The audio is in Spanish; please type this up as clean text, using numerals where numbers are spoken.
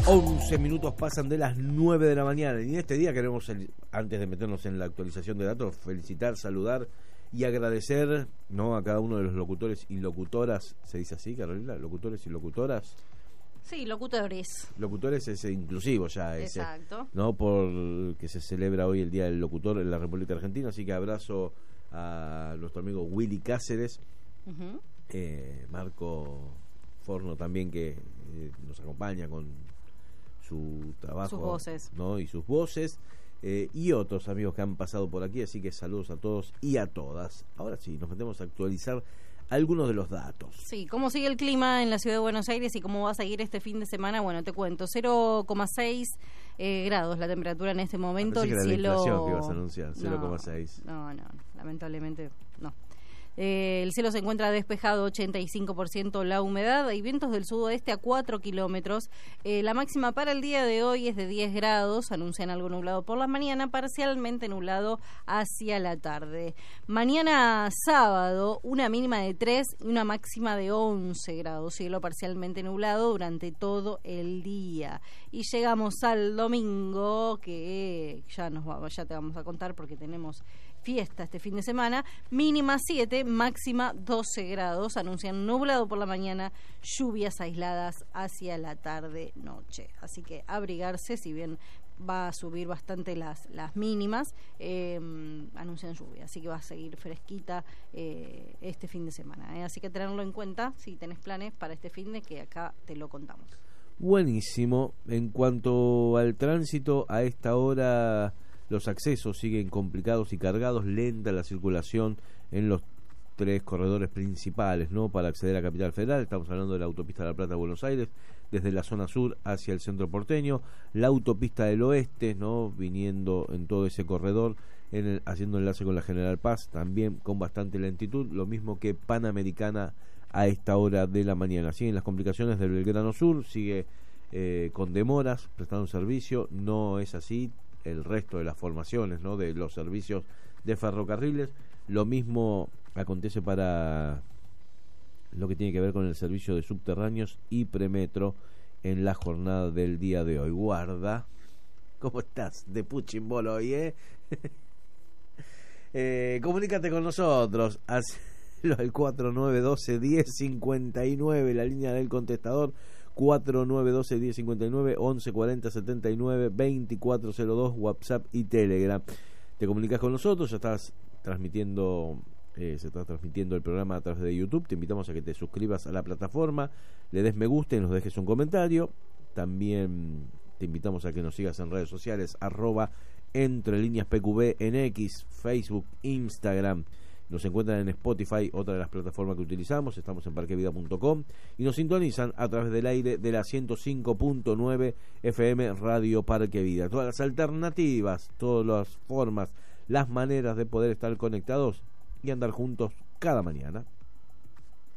11 minutos pasan de las 9 de la mañana y en este día queremos, antes de meternos en la actualización de datos, felicitar, saludar y agradecer, ¿no?, a cada uno de los locutores y locutoras. ¿Se dice así, Carolina? ¿Locutores y locutoras? Sí, locutores. Locutores es inclusivo ya, exacto. ¿no? Por que se celebra hoy el Día del Locutor en la República Argentina, así que abrazo a nuestro amigo Willy Cáceres, Marco Forno también, que nos acompaña con su trabajo, sus voces, ¿no?, y sus voces, y otros amigos que han pasado por aquí, así que saludos a todos y a todas. Ahora sí, nos metemos a actualizar algunos de los datos. Sí, ¿cómo sigue el clima en la ciudad de Buenos Aires y cómo va a seguir este fin de semana? Bueno, te cuento, 0,6 grados la temperatura en este momento. Pensé el que era cielo... la inflación que ibas a anunciar, 0,6. No, lamentablemente no. El cielo se encuentra despejado, 85% la humedad. Hay vientos del sudoeste a 4 kilómetros. La máxima para el día de hoy es de 10 grados. Anuncian algo nublado por la mañana, parcialmente nublado hacia la tarde. Mañana sábado, una mínima de 3 y una máxima de 11 grados. Cielo parcialmente nublado durante todo el día. Y llegamos al domingo, que ya te vamos a contar porque tenemos fiesta este fin de semana. Mínima 7, máxima 12 grados. Anuncian nublado por la mañana, lluvias aisladas hacia la tarde-noche. Así que abrigarse, si bien va a subir bastante las mínimas, anuncian lluvia. Así que va a seguir fresquita este fin de semana. Así que tenerlo en cuenta si tenés planes para este fin de, que acá te lo contamos. Buenísimo. En cuanto al tránsito, a esta hora los accesos siguen complicados y cargados, lenta la circulación en los 3 corredores principales, ¿no?, para acceder a Capital Federal. Estamos hablando de la autopista de La Plata a Buenos Aires, desde la zona sur hacia el centro porteño, la autopista del oeste, ¿no?, viniendo en todo ese corredor, haciendo enlace con la General Paz, también con bastante lentitud, lo mismo que Panamericana a esta hora de la mañana. Siguen las complicaciones del Belgrano Sur, sigue con demoras prestando servicio. No es así el resto de las formaciones, ¿no?, de los servicios de ferrocarriles. Lo mismo acontece para lo que tiene que ver con el servicio de subterráneos y premetro en la jornada del día de hoy. Guarda, ¿cómo estás? De Puchimbolo hoy, comunícate con nosotros, hazlo al 4912-1059, la línea del contestador, 4912-1059, 1140-79-2402, WhatsApp y Telegram. Te comunicas con nosotros, ya estás transmitiendo, se está transmitiendo el programa a través de YouTube. Te invitamos a que te suscribas a la plataforma, le des me gusta y nos dejes un comentario. También te invitamos a que nos sigas en redes sociales, @entrelineaspqb en X, Facebook, Instagram. Nos encuentran en Spotify, otra de las plataformas que utilizamos. Estamos en parquevida.com y nos sintonizan a través del aire de la 105.9 FM Radio Parque Vida. Todas las alternativas, todas las formas, las maneras de poder estar conectados y andar juntos cada mañana.